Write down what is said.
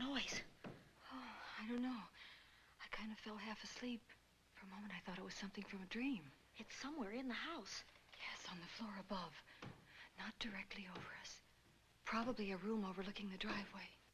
noise? Oh, I don't know. I kind of fell half asleep. For a moment, I thought it was something from a dream. It's somewhere in the house. Yes, on the floor above. Not directly over us. Probably a room overlooking the driveway.